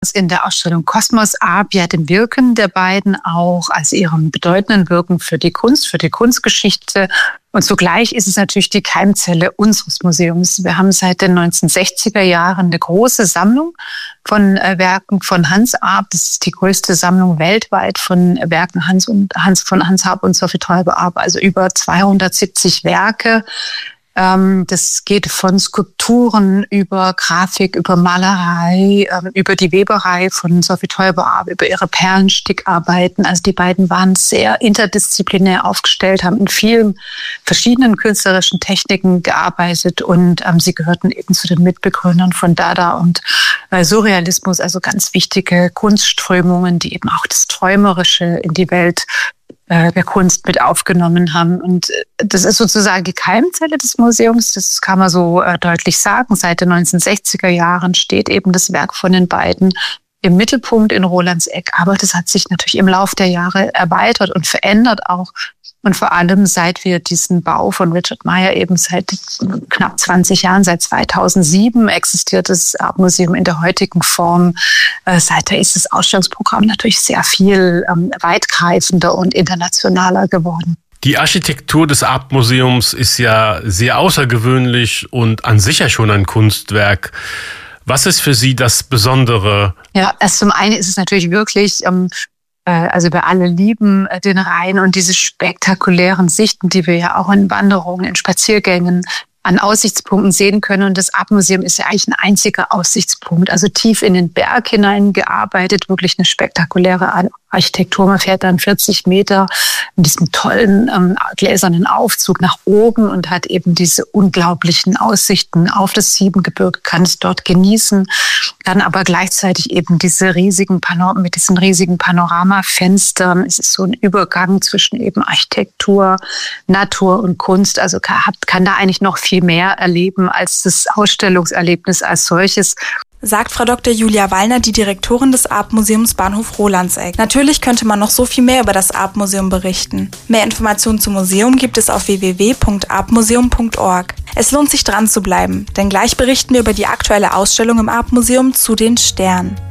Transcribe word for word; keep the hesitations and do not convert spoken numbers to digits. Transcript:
In der Ausstellung Kosmos Arp ja dem Wirken der beiden auch als ihrem bedeutenden Wirken für die Kunst, für die Kunstgeschichte. Und zugleich ist es natürlich die Keimzelle unseres Museums. Wir haben seit den neunzehnhundertsechziger Jahren eine große Sammlung von äh, Werken von Hans Arp. Das ist die größte Sammlung weltweit von Werken Hans und Hans von Hans Arp und Sophie Teuber-Arp, also über zweihundertsiebzig Werke. Das geht von Skulpturen über Grafik, über Malerei, über die Weberei von Sophie Teuber-Arp, über ihre Perlenstickarbeiten. Also die beiden waren sehr interdisziplinär aufgestellt, haben in vielen verschiedenen künstlerischen Techniken gearbeitet und ähm, sie gehörten eben zu den Mitbegründern von Dada und äh, Surrealismus, also ganz wichtige Kunstströmungen, die eben auch das Träumerische in die Welt der Kunst mit aufgenommen haben. Und das ist sozusagen die Keimzelle des Museums, das kann man so äh, deutlich sagen. Seit den neunzehnhundertsechziger Jahren steht eben das Werk von den beiden im Mittelpunkt in Rolandseck. Aber das hat sich natürlich im Laufe der Jahre erweitert und verändert auch. Und vor allem, seit wir diesen Bau von Richard Meyer eben seit knapp zwanzig Jahren, seit zweitausendsieben existiert das Arp-Museum in der heutigen Form. Äh, seither ist das Ausstellungsprogramm natürlich sehr viel ähm, weitgreifender und internationaler geworden. Die Architektur des Arp-Museums ist ja sehr außergewöhnlich und an sich ja schon ein Kunstwerk. Was ist für Sie das Besondere? Ja, erst zum einen ist es natürlich wirklich... Ähm, Also wir alle lieben den Rhein und diese spektakulären Sichten, die wir ja auch in Wanderungen, in Spaziergängen an Aussichtspunkten sehen können. Und das Arp-Museum ist ja eigentlich ein einziger Aussichtspunkt, also tief in den Berg hinein gearbeitet, wirklich eine spektakuläre Architektur. Man fährt dann vierzig Meter in diesem tollen ähm, gläsernen Aufzug nach oben und hat eben diese unglaublichen Aussichten auf das Siebengebirge, kann es dort genießen, dann aber gleichzeitig eben diese riesigen Panorama, mit diesen riesigen Panoramafenstern. Es ist so ein Übergang zwischen eben Architektur, Natur und Kunst. Also kann, kann da eigentlich noch viel mehr erleben als das Ausstellungserlebnis als solches. Sagt Frau Doktor Julia Wallner, die Direktorin des Arp-Museums Bahnhof Rolandseck. Natürlich könnte man noch so viel mehr über das Arp-Museum berichten. Mehr Informationen zum Museum gibt es auf w w w punkt arpmuseum punkt org. Es lohnt sich dran zu bleiben, denn gleich berichten wir über die aktuelle Ausstellung im Arp-Museum zu den Sternen.